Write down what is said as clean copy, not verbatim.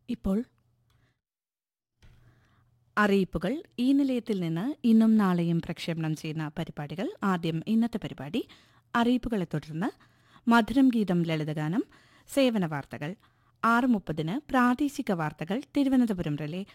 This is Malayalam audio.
ഇപ്പോൾ അറിയിപ്പുകൾ. ഈ നിലയത്തിൽ നിന്ന് ഇന്നും നാളെയും പ്രക്ഷേപണം ചെയ്യുന്ന പരിപാടികൾ. ആദ്യം ഇന്നത്തെ പരിപാടി. അറിയിപ്പുകളെ തുടർന്ന് മധുരം ഗീതം ലളിതഗാനം, സേവന വാർത്തകൾ. 6:30 പ്രാദേശിക വാർത്തകൾ തിരുവനന്തപുരം റിലേ.